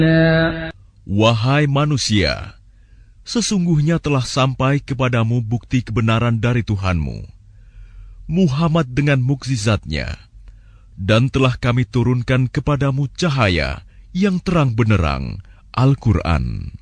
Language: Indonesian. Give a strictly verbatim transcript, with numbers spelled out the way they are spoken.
Wahai manusia, sesungguhnya telah sampai kepadamu bukti kebenaran dari Tuhanmu, Muhammad dengan mukjizatnya, dan telah kami turunkan kepadamu cahaya yang terang benderang, Al-Quran.